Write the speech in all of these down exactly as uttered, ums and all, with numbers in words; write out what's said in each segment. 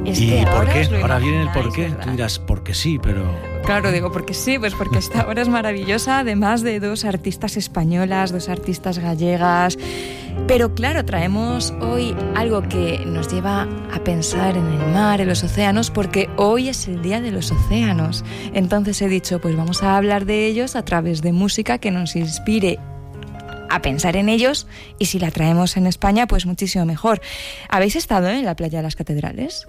Es ¿Y que por qué? os lo Ahora viene el por qué. imagináis, ¿verdad? Tú dirás, porque sí, pero... Claro, digo, porque sí, pues porque esta obra es maravillosa, además de dos artistas españolas, dos artistas gallegas. Pero claro, traemos hoy algo que nos lleva a pensar en el mar, en los océanos, porque hoy es el Día de los Océanos. Entonces he dicho, pues vamos a hablar de ellos a través de música que nos inspire a pensar en ellos, y si la traemos en España, pues muchísimo mejor. ¿Habéis estado en la playa de las Catedrales?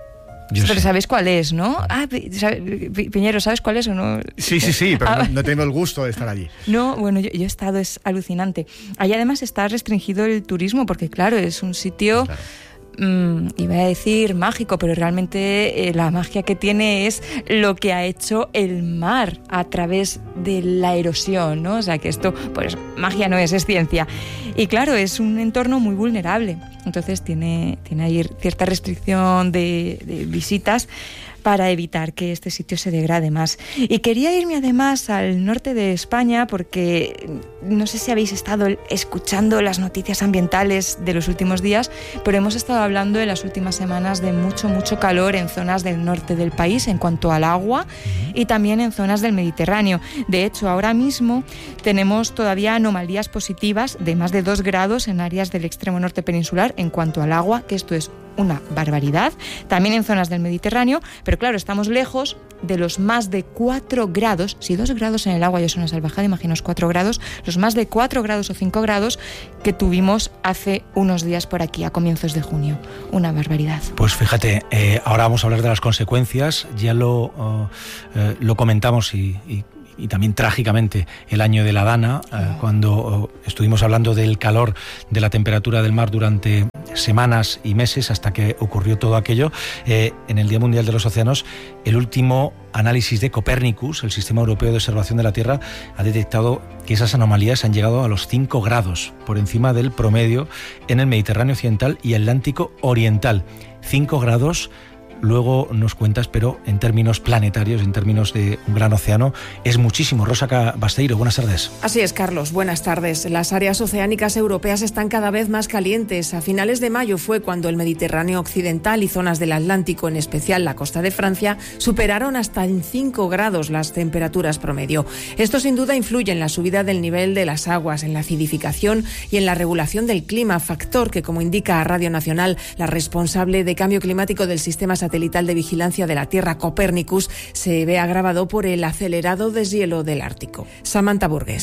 Yo Pero sí. sabéis cuál es, ¿no? Ah, Piñero, ¿sabes cuál es o no? Sí, sí, sí, pero Ah, no, no tengo el gusto de estar allí. No, bueno, yo, yo he estado, es alucinante. Allí además está restringido el turismo porque, claro, es un sitio... Claro. Mm, iba a decir mágico, pero realmente eh, la magia que tiene es lo que ha hecho el mar a través de la erosión, ¿no? O sea que esto, pues magia no es, es ciencia. Y claro, es un entorno muy vulnerable, entonces tiene, tiene ahí cierta restricción de, de visitas para evitar que este sitio se degrade más. Y quería irme además al norte de España porque no sé si habéis estado escuchando las noticias ambientales de los últimos días, pero hemos estado hablando en las últimas semanas de mucho, mucho calor en zonas del norte del país en cuanto al agua y también en zonas del Mediterráneo. De hecho, ahora mismo tenemos todavía anomalías positivas de más de dos grados en áreas del extremo norte peninsular en cuanto al agua, que esto es una barbaridad, también en zonas del Mediterráneo, pero claro, estamos lejos de los más de cuatro grados, si dos grados en el agua ya es una salvajada, imaginaos cuatro grados, los más de cuatro grados o cinco grados que tuvimos hace unos días por aquí, a comienzos de junio. Una barbaridad. Pues fíjate, eh, ahora vamos a hablar de las consecuencias, ya lo, uh, eh, lo comentamos y... y... y también trágicamente el año de la Dana, eh, cuando eh, estuvimos hablando del calor, de la temperatura del mar durante semanas y meses hasta que ocurrió todo aquello. Eh, en el Día Mundial de los Océanos, el último análisis de Copernicus, el Sistema Europeo de Observación de la Tierra, ha detectado que esas anomalías han llegado a los cinco grados, por encima del promedio en el Mediterráneo Occidental y Atlántico Oriental. cinco grados. Luego nos cuentas, pero en términos planetarios, en términos de un gran océano, es muchísimo. Rosa Basteiro, buenas tardes. Así es, Carlos, buenas tardes. Las áreas oceánicas europeas están cada vez más calientes. A finales de mayo fue cuando el Mediterráneo occidental y zonas del Atlántico, en especial la costa de Francia, superaron hasta en cinco grados las temperaturas promedio. Esto sin duda influye en la subida del nivel de las aguas, en la acidificación y en la regulación del clima, factor que, como indica a Radio Nacional la responsable de cambio climático del sistema satelital de vigilancia de la Tierra, Copernicus, se ve agravado por el acelerado deshielo del Ártico. Samantha Burgess.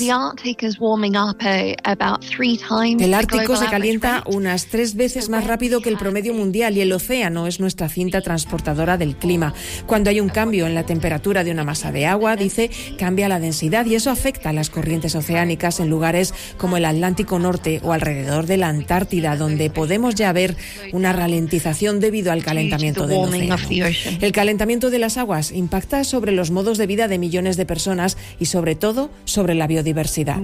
El Ártico se calienta unas tres veces más rápido que el promedio mundial y el océano es nuestra cinta transportadora del clima. Cuando hay un cambio en la temperatura de una masa de agua, dice, cambia la densidad y eso afecta a las corrientes oceánicas en lugares como el Atlántico Norte o alrededor de la Antártida, donde podemos ya ver una ralentización debido al calentamiento del océano. El calentamiento de las aguas impacta sobre los modos de vida de millones de personas y sobre todo sobre la biodiversidad.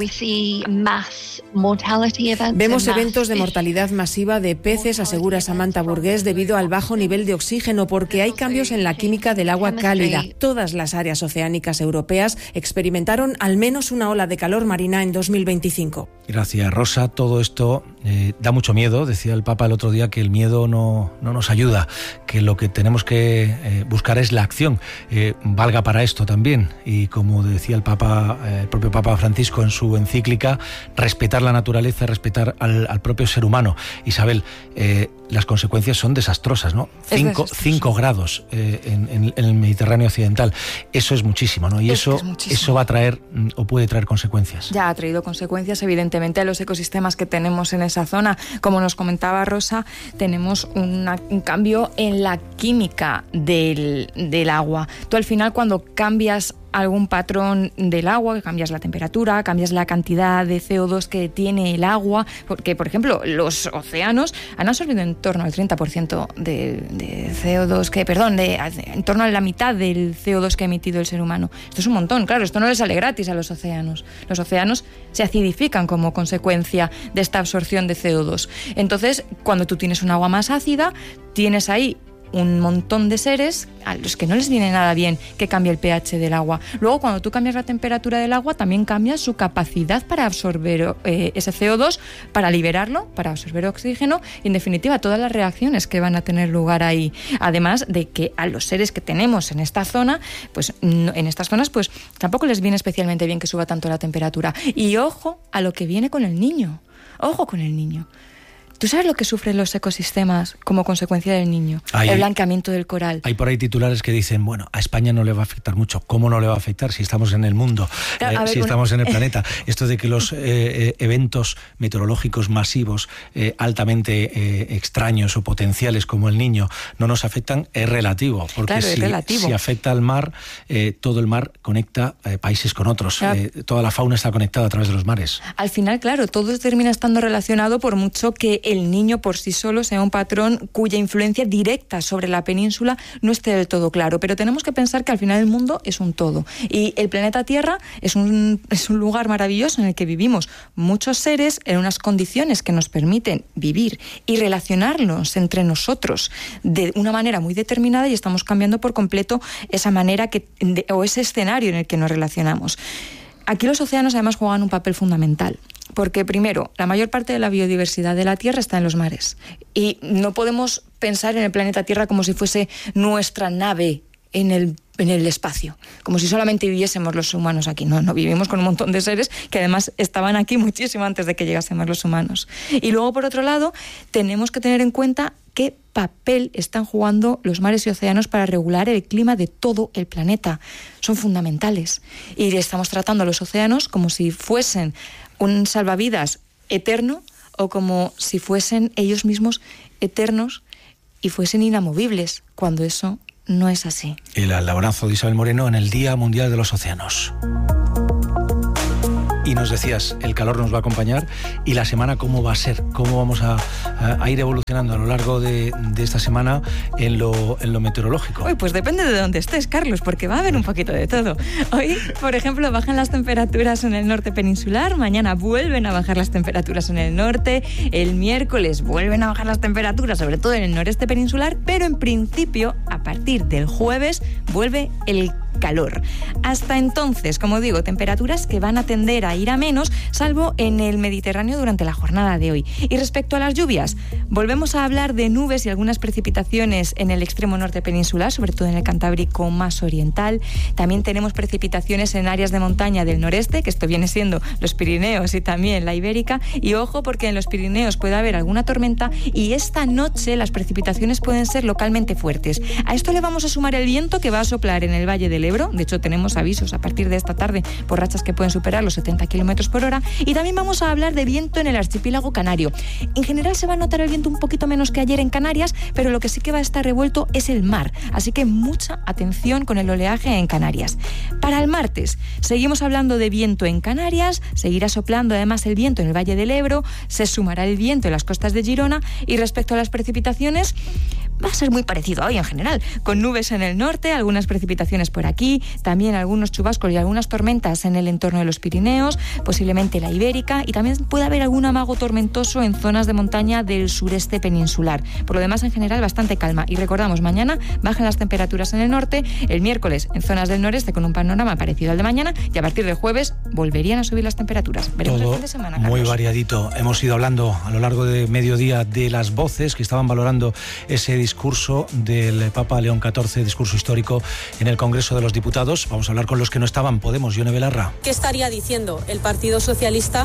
Vemos eventos de mortalidad masiva de peces, asegura Samantha Burgess, debido al bajo nivel de oxígeno, porque hay cambios en la química del agua cálida. Todas las áreas oceánicas europeas experimentaron al menos una ola de calor marina en dos mil veinticinco. Gracias, Rosa. Todo esto eh, da mucho miedo. Decía el Papa el otro día que el miedo no, no nos ayuda, que lo que tenemos que eh, buscar es la acción. Eh, valga para esto también. Y como decía el Papa, eh, el propio Papa Francisco en su encíclica, respetar la naturaleza, respetar al, al propio ser humano. Isabel, eh, las consecuencias son desastrosas, ¿no? Cinco, cinco grados eh, en, en, en el Mediterráneo occidental. Eso es muchísimo, ¿no? Y es eso, eso va a traer o puede traer consecuencias. Ya ha traído consecuencias, evidentemente, a los ecosistemas que tenemos en esa zona. Como nos comentaba Rosa, tenemos una, un cambio en la química del, del agua. Tú al final, cuando cambias algún patrón del agua, que cambias la temperatura, cambias la cantidad de C O dos que tiene el agua, porque, por ejemplo, los océanos han absorbido en torno al treinta por ciento de, de C O dos, que, perdón, de, en torno a la mitad del C O dos que ha emitido el ser humano. Esto es un montón, claro, esto no les sale gratis a los océanos. Los océanos se acidifican como consecuencia de esta absorción de C O dos. Entonces, cuando tú tienes un agua más ácida, tienes ahí un montón de seres a los que no les viene nada bien que cambie el pH del agua. Luego, cuando tú cambias la temperatura del agua, también cambias su capacidad para absorber eh, ese C O dos, para liberarlo, para absorber oxígeno, y en definitiva todas las reacciones que van a tener lugar ahí. Además de que a los seres que tenemos en esta zona, pues no, en estas zonas, pues tampoco les viene especialmente bien que suba tanto la temperatura. Y ojo a lo que viene con el niño. Ojo con el niño. ¿Tú sabes lo que sufren los ecosistemas como consecuencia del niño? Hay, el blanqueamiento del coral. Hay por ahí titulares que dicen, bueno, a España no le va a afectar mucho. ¿Cómo no le va a afectar si estamos en el mundo? Claro, eh, ver, si bueno, estamos en el planeta. Esto de que los eh, eventos meteorológicos masivos eh, altamente eh, extraños o potenciales como el Niño no nos afectan es relativo. Porque claro, si, es relativo. si afecta al mar, eh, todo el mar conecta eh, países con otros. Claro. Eh, toda la fauna está conectada a través de los mares. Al final, claro, todo termina estando relacionado, por mucho que el Niño por sí solo sea un patrón cuya influencia directa sobre la península no esté del todo claro, pero tenemos que pensar que al final el mundo es un todo y el planeta Tierra es un, es un lugar maravilloso en el que vivimos muchos seres en unas condiciones que nos permiten vivir y relacionarnos entre nosotros de una manera muy determinada, y estamos cambiando por completo esa manera que, de, o ese escenario en el que nos relacionamos. Aquí los océanos además juegan un papel fundamental. Porque primero, la mayor parte de la biodiversidad de la Tierra está en los mares. Y no podemos pensar en el planeta Tierra como si fuese nuestra nave en el, en el espacio, como si solamente viviésemos los humanos aquí. No, no, vivimos con un montón de seres que además estaban aquí muchísimo antes de que llegásemos los humanos. Y luego, por otro lado, tenemos que tener en cuenta qué papel están jugando los mares y océanos para regular el clima de todo el planeta. Son fundamentales. Y estamos tratando a los océanos como si fuesen un salvavidas eterno o como si fuesen ellos mismos eternos y fuesen inamovibles, cuando eso no es así. El abrazo de Isabel Moreno en el Día Mundial de los Océanos. Y nos decías, el calor nos va a acompañar, y la semana cómo va a ser, cómo vamos a, a ir evolucionando a lo largo de, de esta semana en lo, en lo meteorológico. Uy, pues depende de dónde estés, Carlos, porque va a haber un poquito de todo. Hoy, por ejemplo, bajan las temperaturas en el norte peninsular, mañana vuelven a bajar las temperaturas en el norte, el miércoles vuelven a bajar las temperaturas, sobre todo en el noreste peninsular, pero en principio, a partir del jueves, vuelve el calor. Hasta entonces, como digo, temperaturas que van a tender a ir a menos, salvo en el Mediterráneo durante la jornada de hoy. Y respecto a las lluvias, volvemos a hablar de nubes y algunas precipitaciones en el extremo norte peninsular, sobre todo en el Cantábrico más oriental. También tenemos precipitaciones en áreas de montaña del noreste, que esto viene siendo los Pirineos y también la Ibérica. Y ojo, porque en los Pirineos puede haber alguna tormenta y esta noche las precipitaciones pueden ser localmente fuertes. A esto le vamos a sumar el viento que va a soplar en el Valle del Ebro. De hecho, tenemos avisos a partir de esta tarde por rachas que pueden superar los setenta kilómetros por hora. Y también vamos a hablar de viento en el archipiélago canario. En general se va a notar el viento un poquito menos que ayer en Canarias, pero lo que sí que va a estar revuelto es el mar. Así que mucha atención con el oleaje en Canarias. Para el martes, seguimos hablando de viento en Canarias, seguirá soplando además el viento en el Valle del Ebro, se sumará el viento en las costas de Girona, y respecto a las precipitaciones, va a ser muy parecido a hoy en general, con nubes en el norte, algunas precipitaciones por aquí, también algunos chubascos y algunas tormentas en el entorno de los Pirineos, posiblemente la Ibérica, y también puede haber algún amago tormentoso en zonas de montaña del sureste peninsular. Por lo demás, en general, bastante calma. Y recordamos, mañana bajan las temperaturas en el norte, el miércoles en zonas del noreste con un panorama parecido al de mañana, y a partir del jueves volverían a subir las temperaturas. Veremos todo el fin de semana, Carlos. Muy variadito. Hemos ido hablando a lo largo de mediodía de las voces que estaban valorando ese discurso del Papa León catorce, discurso histórico en el Congreso de los Diputados. Vamos a hablar con los que no estaban. Podemos, Yone Belarra. ¿Qué estaría diciendo el Partido Socialista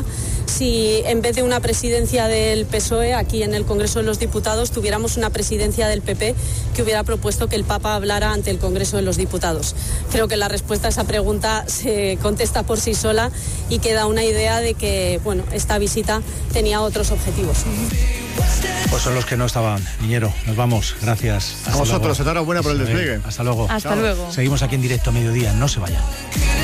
si en vez de una presidencia del P S O E aquí en el Congreso de los Diputados tuviéramos una presidencia del P P que hubiera propuesto que el Papa hablara ante el Congreso de los Diputados? Creo que la respuesta a esa pregunta se contesta por sí sola y queda una idea de que, bueno, esta visita tenía otros objetivos. Pues son los que no estaban. Niñero, nos vamos. Gracias. A vosotros, enhorabuena por el despliegue. Hasta luego. Hasta Chao. luego. Seguimos aquí en directo a mediodía. No se vayan.